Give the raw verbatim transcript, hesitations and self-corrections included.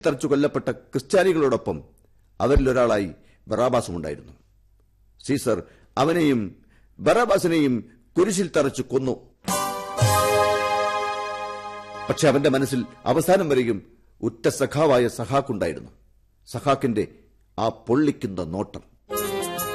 തറച്ചു കൊല്ലപ്പെട്ട ക്രിസ്ത്യാനികളോടൊപ്പം അവരിലൊരാളായി ബറാബാസും ഉണ്ടായിരുന്നു. സീസർ അവനെയും ബറാബാസിനെയും കുരിശിൽ തറച്ചു കൊന്നു. പക്ഷെ അവന്റെ മനസ്സിൽ അവസാനം വരെയും ഉറ്റ സഖാവായ സഹാക്കുണ്ടായിരുന്നു. സഹാക്കിന്റെ ആ പൊള്ളിക്കുന്ന നോട്ടം.